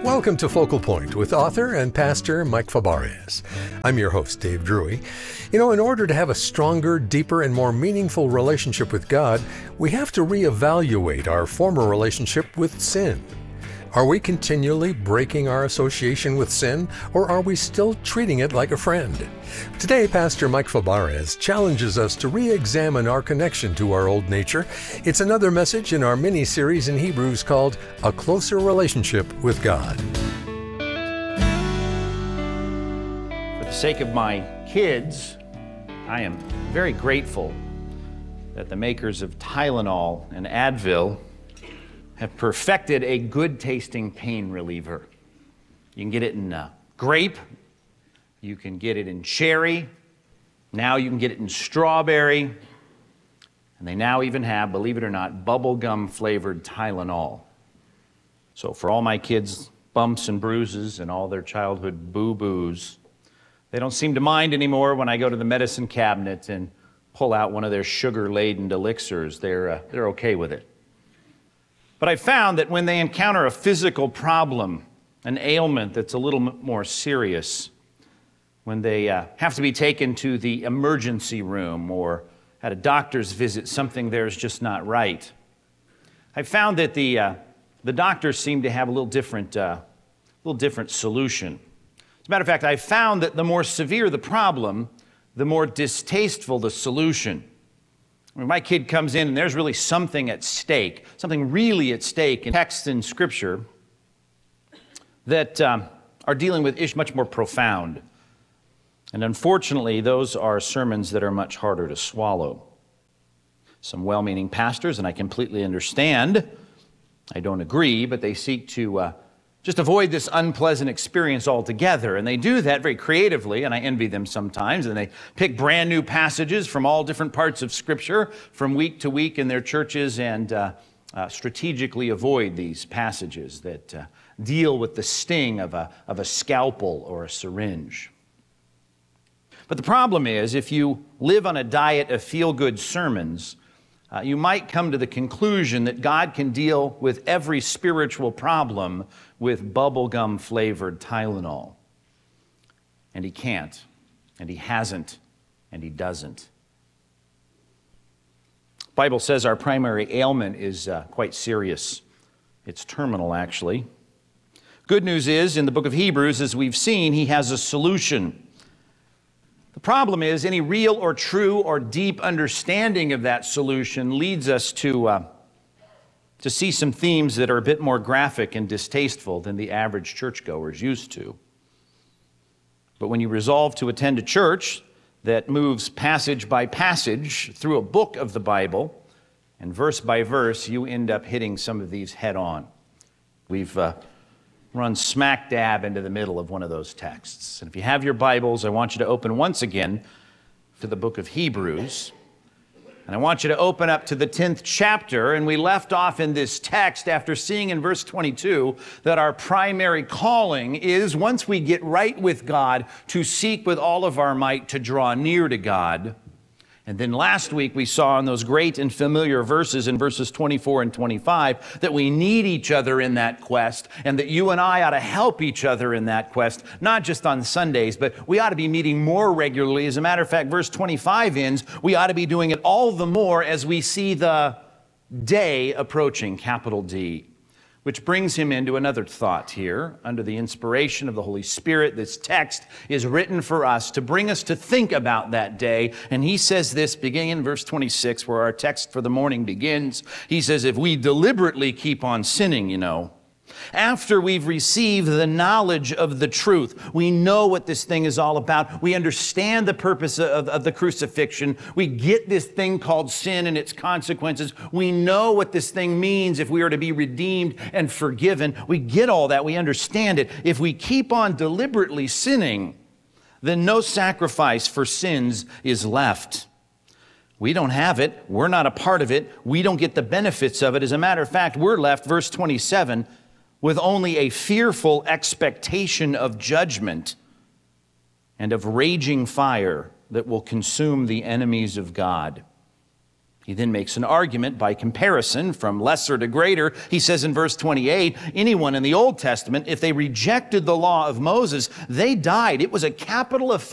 Welcome to Focal Point with author and pastor Mike Fabarez. I'm your host, Dave Drury. In order to have a stronger, deeper, and more meaningful relationship with God, we have to reevaluate our former relationship with sin. Are we continually breaking our association with sin, or are we still treating it like a friend? Today, Pastor Mike Fabarez challenges us to re-examine our connection to our old nature. It's another message in our mini-series in Hebrews called A Closer Relationship with God. For the sake of my kids, I am very grateful that the makers of Tylenol and Advil have perfected a good-tasting pain reliever. You can get it in grape, you can get it in cherry, now you can get it in strawberry, and they now even have, believe it or not, bubblegum-flavored Tylenol. So for all my kids' bumps and bruises and all their childhood boo-boos, they don't seem to mind anymore when I go to the medicine cabinet and pull out one of their sugar-laden elixirs. They're okay with it. But I found that when they encounter a physical problem, an ailment that's a little more serious, when they have to be taken to the emergency room or at a doctor's visit, something there is just not right, I found that the doctors seem to have a little different solution. As a matter of fact, I found that the more severe the problem, the more distasteful the solution. When my kid comes in and there's really something at stake, something really at stake in texts in Scripture that are dealing with issues much more profound. And unfortunately, those are sermons that are much harder to swallow. Some well-meaning pastors, and I completely understand, I don't agree, but they seek to just avoid this unpleasant experience altogether. And they do that very creatively, and I envy them sometimes. And they pick brand new passages from all different parts of Scripture from week to week in their churches and strategically avoid these passages that deal with the sting of a scalpel or a syringe. But the problem is, if you live on a diet of feel-good sermons, you might come to the conclusion that God can deal with every spiritual problem with bubblegum-flavored Tylenol. And He can't, and He hasn't, and He doesn't. The Bible says our primary ailment is quite serious. It's terminal, actually. Good news is, in the book of Hebrews, as we've seen, He has a solution. The problem is, any real or true or deep understanding of that solution leads us to see some themes that are a bit more graphic and distasteful than the average churchgoer's used to. But when you resolve to attend a church that moves passage by passage through a book of the Bible, and verse by verse, you end up hitting some of these head on. We've run smack dab into the middle of one of those texts. And if you have your Bibles, I want you to open once again to the book of Hebrews. And I want you to open up to the 10th chapter. And we left off in this text after seeing in verse 22 that our primary calling is, once we get right with God, to seek with all of our might to draw near to God. And then last week we saw in those great and familiar verses in verses 24 and 25 that we need each other in that quest, and that you and I ought to help each other in that quest, not just on Sundays, but we ought to be meeting more regularly. As a matter of fact, verse 25 ends, we ought to be doing it all the more as we see the day approaching, capital D. Which brings him into another thought here. Under the inspiration of the Holy Spirit, this text is written for us to bring us to think about that day. And he says this, beginning in verse 26, where our text for the morning begins. He says, if we deliberately keep on sinning, after we've received the knowledge of the truth, we know what this thing is all about. We understand the purpose of the crucifixion. We get this thing called sin and its consequences. We know what this thing means if we are to be redeemed and forgiven. We get all that. We understand it. If we keep on deliberately sinning, then no sacrifice for sins is left. We don't have it. We're not a part of it. We don't get the benefits of it. As a matter of fact, we're left, verse 27, with only a fearful expectation of judgment and of raging fire that will consume the enemies of God. He then makes an argument by comparison from lesser to greater. He says in verse 28, anyone in the Old Testament, if they rejected the law of Moses, they died. It was a capital offense